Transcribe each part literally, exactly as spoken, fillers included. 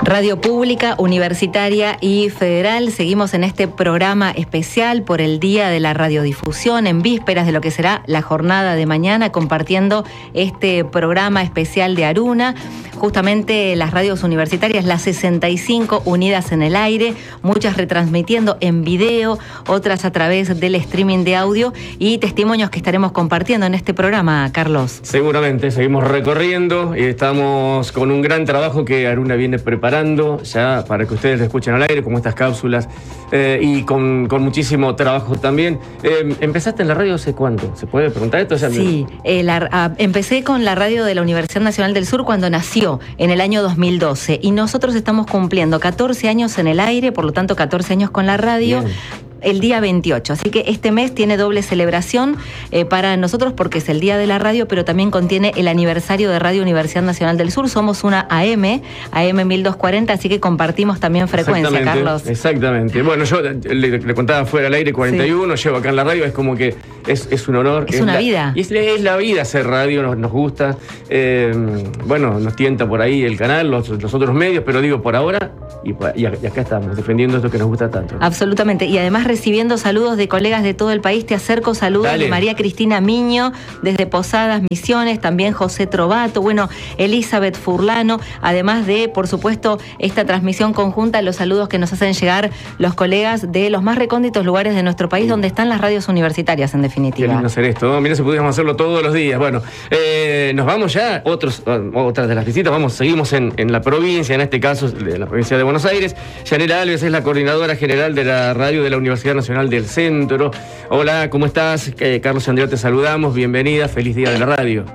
Radio Pública, Universitaria y Federal. Seguimos en este programa especial por el Día de la Radiodifusión, en vísperas de lo que será la jornada de mañana, compartiendo este programa especial de Aruna. Justamente las radios universitarias, las sesenta y cinco unidas en el aire, muchas retransmitiendo en video, otras a través del streaming de audio y testimonios que estaremos compartiendo en este programa, Carlos. Seguramente, seguimos recorriendo y estamos con un gran trabajo que Aruna viene preparando ya para que ustedes lo escuchen al aire, como estas cápsulas, eh, y con, con muchísimo trabajo también. Eh, ¿Empezaste en la radio hace cuánto? ¿Se puede preguntar esto? O sea, sí, eh, la, a, empecé con la radio de la Universidad Nacional del Sur cuando nació, en el año dos mil doce, y nosotros estamos cumpliendo catorce años en el aire, por lo tanto catorce años con la radio. Bien. El día veintiocho, así que este mes tiene doble celebración eh, para nosotros porque es el Día de la Radio, pero también contiene el aniversario de Radio Universidad Nacional del Sur. Somos una A M, A M mil doscientos cuarenta, así que compartimos también frecuencia, Carlos. Exactamente. Bueno, yo le, le contaba fuera al aire cuarenta y uno, sí. Llevo acá en la radio, es como que es, es un honor. Es, es una la, vida. Y es, es la vida hacer radio, nos, nos gusta. Eh, bueno, nos tienta por ahí el canal, los, los otros medios, pero digo, por ahora, y, y acá estamos, defendiendo esto que nos gusta tanto, ¿no? Absolutamente. Y además recibiendo saludos de colegas de todo el país. Te acerco saludos Dale. de María Cristina Miño, desde Posadas, Misiones, también José Trovato, bueno, Elizabeth Furlano, además de, por supuesto, esta transmisión conjunta, los saludos que nos hacen llegar los colegas de los más recónditos lugares de nuestro país, sí. donde están las radios universitarias, en definitiva. Qué lindo hacer esto, ¿no? Mirá si pudiéramos hacerlo todos los días. Bueno, eh, nos vamos ya, otros, otras de las visitas, vamos, seguimos en, en la provincia, en este caso, de la provincia de Buenos Aires. Yanela Alves es la coordinadora general de la radio de la Universidad Nacional del Centro. Hola, ¿cómo estás? Eh, Carlos y Andrea, te saludamos, bienvenida, feliz día de la radio.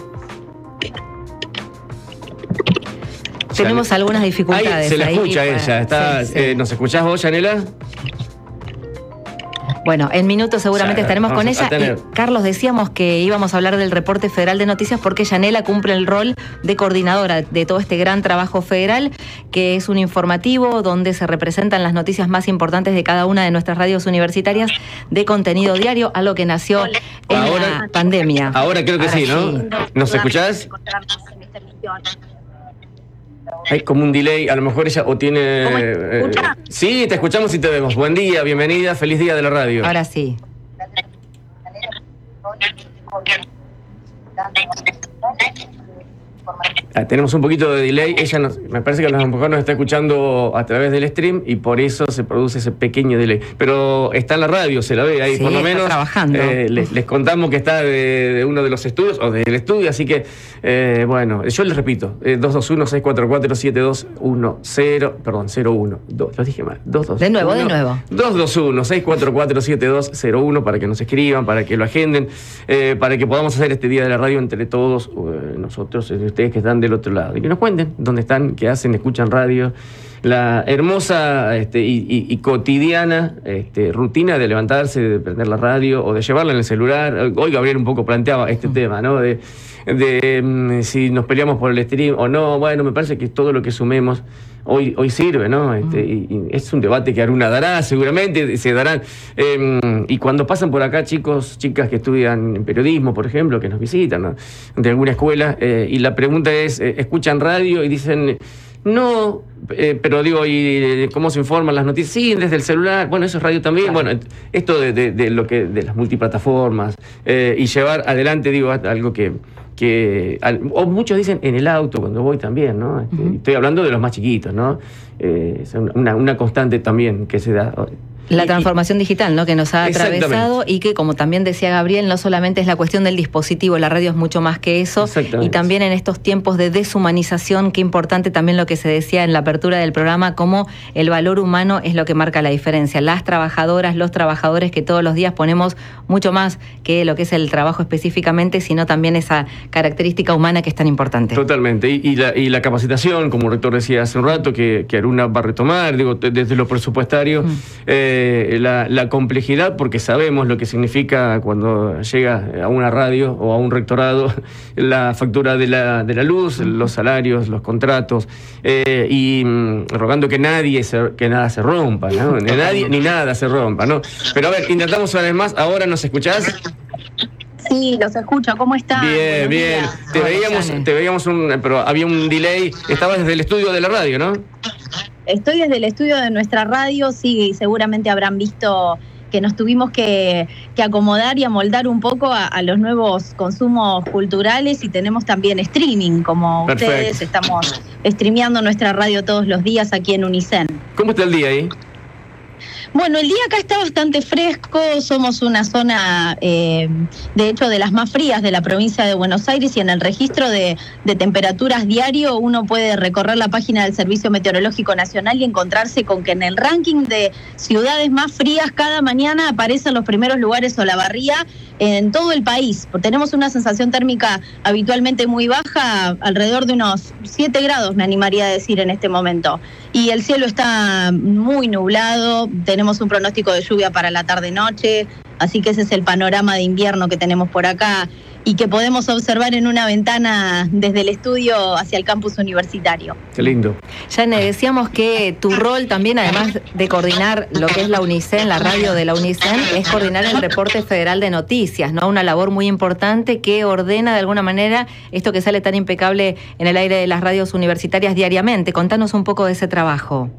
Tenemos Yanela. algunas dificultades. Ahí se la escucha ahí, ella. Está, sí, sí. Eh, ¿Nos escuchás vos, Yanela? Bueno, en minutos seguramente ya, estaremos con ella. Y, Carlos, decíamos que íbamos a hablar del reporte federal de noticias porque Yanela cumple el rol de coordinadora de todo este gran trabajo federal, que es un informativo donde se representan las noticias más importantes de cada una de nuestras radios universitarias de contenido diario, algo que nació en ahora, la pandemia. Ahora creo que ahora sí, ¿no? Sí. ¿Nos escuchás? Hay como un delay, a lo mejor ella o tiene... Eh, sí, te escuchamos y te vemos. Buen día, bienvenida, feliz día de la radio. Ahora sí. Ah, tenemos un poquito de delay. Ella nos, me parece que a lo mejor nos está escuchando a través del stream y por eso se produce ese pequeño delay. Pero está en la radio, se la ve ahí, sí, por lo menos. Está trabajando. Eh, les, les contamos que está de, de uno de los estudios o del estudio, así que, eh, bueno, yo les repito, eh, dos dos uno, seis cuatro cuatro, siete dos uno cero, perdón, cero uno, do, lo dije mal, dos dos uno, de nuevo, de nuevo. dos dos uno, seis cuatro cuatro, siete dos cero uno para que nos escriban, para que lo agenden, eh, para que podamos hacer este día de la radio entre todos, eh, nosotros, ustedes que están del otro lado, y que nos cuenten dónde están, qué hacen, escuchan radio, la hermosa este, y, y, y cotidiana este, rutina de levantarse, de prender la radio o de llevarla en el celular. Hoy Gabriel un poco planteaba este mm. tema, ¿no? De, de um, si nos peleamos por el stream o no. Bueno, me parece que todo lo que sumemos hoy, hoy sirve, ¿no? Este, mm. y, y es un debate que Aruna dará, seguramente se darán. Eh, y cuando pasan por acá chicos, chicas que estudian periodismo, por ejemplo, que nos visitan, ¿no? De alguna escuela, eh, y la pregunta es, eh, ¿escuchan radio? Y dicen... No, eh, pero digo, ¿y cómo se informan las noticias? Sí, desde el celular. Bueno, eso es radio también. Claro. Bueno, esto de, de, de lo que de las multiplataformas eh, y llevar adelante, digo, algo que que o muchos dicen en el auto cuando voy también, ¿no? Este, uh-huh. Estoy hablando de los más chiquitos, ¿no? Eh, es una, una constante también que se da. La transformación digital, ¿no? Que nos ha atravesado y que, como también decía Gabriel, no solamente es la cuestión del dispositivo, la radio es mucho más que eso. Y también en estos tiempos de deshumanización, qué importante también lo que se decía en la apertura del programa, cómo el valor humano es lo que marca la diferencia. Las trabajadoras, los trabajadores que todos los días ponemos mucho más que lo que es el trabajo específicamente, sino también esa característica humana que es tan importante. Totalmente. Y, y, la, y la capacitación, como el rector decía hace un rato, que, que Aruna va a retomar, digo, desde lo presupuestario, mm. eh, La, la complejidad, porque sabemos lo que significa cuando llega a una radio o a un rectorado la factura de la, de la luz, los salarios, los contratos, eh, y mm, rogando que nadie se, que nada se rompa, ¿no? Ni nadie ni nada se rompa, ¿no? Pero a ver, intentamos una vez más. ¿Ahora nos escuchás? Sí, los escucho. ¿Cómo están? Bien, Buenos bien. días. Te veíamos, te veíamos un, pero había un delay. Estabas desde el estudio de la radio, ¿no? Estoy desde el estudio de nuestra radio, sí, seguramente habrán visto que nos tuvimos que, que acomodar y amoldar un poco a, a los nuevos consumos culturales, y tenemos también streaming, como Perfecto. Ustedes, estamos streameando nuestra radio todos los días aquí en Unicen. ¿Cómo está el día ahí? Bueno, el día acá está bastante fresco, somos una zona, eh, de hecho, de las más frías de la provincia de Buenos Aires, y en el registro de, de temperaturas diario uno puede recorrer la página del Servicio Meteorológico Nacional y encontrarse con que en el ranking de ciudades más frías cada mañana aparecen los primeros lugares Olavarría en todo el país. Tenemos una sensación térmica habitualmente muy baja, alrededor de unos siete grados, me animaría a decir en este momento. Y el cielo está muy nublado, tenemos un pronóstico de lluvia para la tarde-noche, así que ese es el panorama de invierno que tenemos por acá y que podemos observar en una ventana desde el estudio hacia el campus universitario. Qué lindo. Jane, decíamos que tu rol también, además de coordinar lo que es la Unicen, la radio de la Unicen, es coordinar el reporte federal de noticias, ¿no? Una labor muy importante que ordena de alguna manera esto que sale tan impecable en el aire de las radios universitarias diariamente. Contanos un poco de ese trabajo.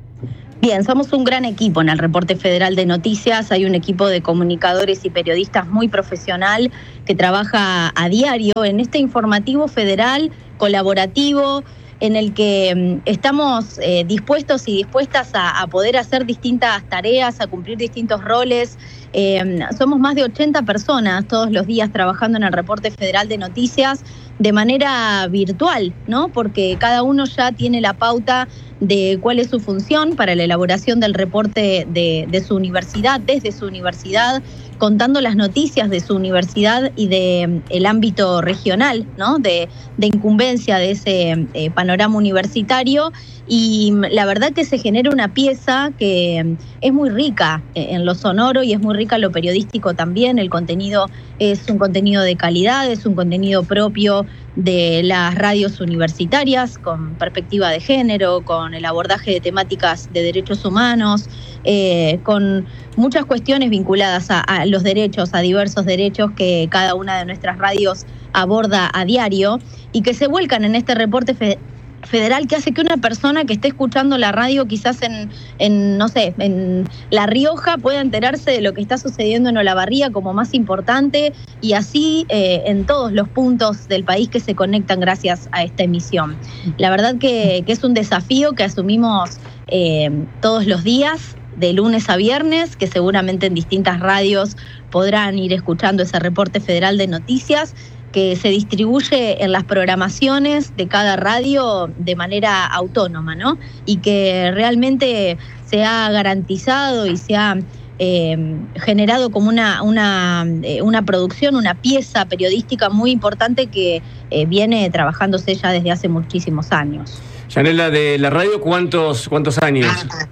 Bien, somos un gran equipo en el Reporte Federal de Noticias. Hay un equipo de comunicadores y periodistas muy profesional que trabaja a diario en este informativo federal colaborativo, en el que estamos eh, dispuestos y dispuestas a, a poder hacer distintas tareas, a cumplir distintos roles. Eh, somos más de ochenta personas todos los días trabajando en el Reporte Federal de Noticias de manera virtual, ¿no? Porque cada uno ya tiene la pauta de cuál es su función para la elaboración del reporte de, de su universidad, desde su universidad, contando las noticias de su universidad y de el ámbito regional, ¿no? De, de incumbencia de ese eh, panorama universitario. Y la verdad que se genera una pieza que es muy rica en lo sonoro y es muy rica en lo periodístico también. El contenido es un contenido de calidad, es un contenido propio de las radios universitarias, con perspectiva de género, con el abordaje de temáticas de derechos humanos, eh, con muchas cuestiones vinculadas a, a los derechos, a diversos derechos que cada una de nuestras radios aborda a diario y que se vuelcan en este reporte federal federal que hace que una persona que esté escuchando la radio quizás en, en, no sé, en La Rioja pueda enterarse de lo que está sucediendo en Olavarría como más importante, y así eh, en todos los puntos del país que se conectan gracias a esta emisión. La verdad que, que es un desafío que asumimos eh, todos los días, de lunes a viernes, que seguramente en distintas radios podrán ir escuchando ese reporte federal de noticias, que se distribuye en las programaciones de cada radio de manera autónoma, ¿no? Y que realmente se ha garantizado y se ha eh, generado como una, una, eh, una producción, una pieza periodística muy importante que eh, viene trabajándose ya desde hace muchísimos años. Yanela, de la radio, ¿cuántos, cuántos años?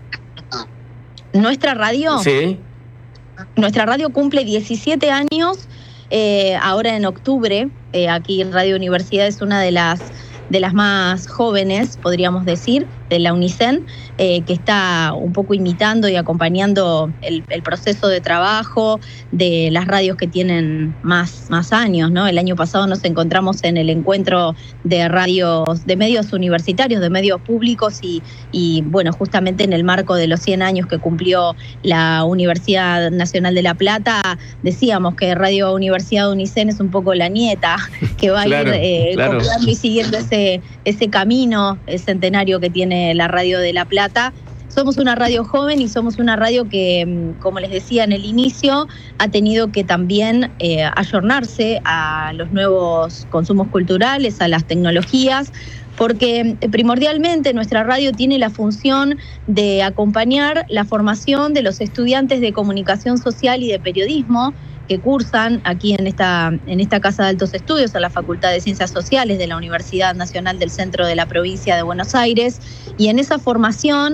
¿Nuestra radio? Sí. Nuestra radio cumple diecisiete años. Eh, ahora en octubre, eh, aquí en Radio Universidad es una de las de las más jóvenes, podríamos decir, de la Unicen, eh, que está un poco imitando y acompañando el, el proceso de trabajo de las radios que tienen más, más años, ¿no? El año pasado nos encontramos en el encuentro de radios, de medios universitarios, de medios públicos y, y bueno, justamente en el marco de los cien años que cumplió la Universidad Nacional de La Plata, decíamos que Radio Universidad Unicen es un poco la nieta que va claro, a ir eh, claro. copiando y siguiendo ese, ese camino el centenario que tiene la radio de La Plata. Somos una radio joven y somos una radio que, como les decía en el inicio, ha tenido que también eh, ayornarse a los nuevos consumos culturales, a las tecnologías, porque primordialmente nuestra radio tiene la función de acompañar la formación de los estudiantes de comunicación social y de periodismo que cursan aquí en esta, en esta Casa de Altos Estudios, a la Facultad de Ciencias Sociales de la Universidad Nacional del Centro de la Provincia de Buenos Aires. Y en esa formación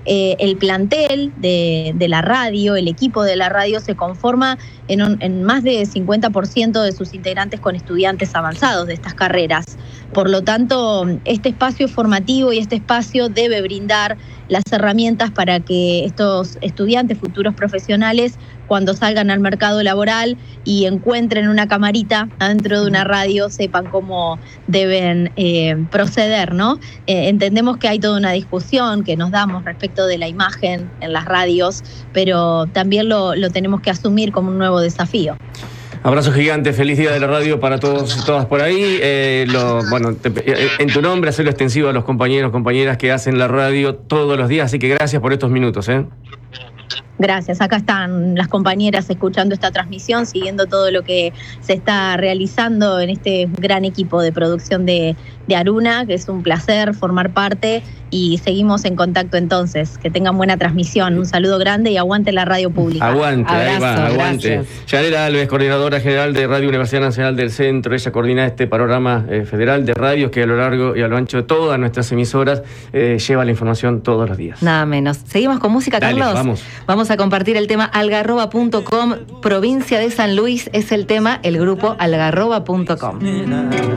Eh, el plantel de, de la radio, el equipo de la radio se conforma en, un, en más de cincuenta por ciento de sus integrantes con estudiantes avanzados de estas carreras. Por lo tanto, este espacio formativo y este espacio debe brindar las herramientas para que estos estudiantes, futuros profesionales, cuando salgan al mercado laboral y encuentren una camarita adentro de una radio, sepan cómo deben eh, proceder, ¿no? Eh, entendemos que hay toda una discusión que nos damos respecto de la imagen en las radios, pero también lo, lo tenemos que asumir como un nuevo desafío. Abrazo gigante, feliz día de la radio para todos y todas por ahí. Eh, lo, bueno, te, en tu nombre, hacerlo extensivo a los compañeros, compañeras que hacen la radio todos los días, así que gracias por estos minutos, ¿eh? Gracias, acá están las compañeras escuchando esta transmisión, siguiendo todo lo que se está realizando en este gran equipo de producción de, de Aruna, que es un placer formar parte, y seguimos en contacto entonces. Que tengan buena transmisión, un saludo grande y aguante la radio pública. Aguante, Abrazo, ahí va, aguante. gracias. Yanela Alves, coordinadora general de Radio Universidad Nacional del Centro, ella coordina este panorama eh, federal de radios que a lo largo y a lo ancho de todas nuestras emisoras eh, lleva la información todos los días. Nada menos. Seguimos con música, Dale, Carlos. vamos. Vamos a compartir el tema algarroba punto com, provincia de San Luis es el tema, el grupo algarroba punto com.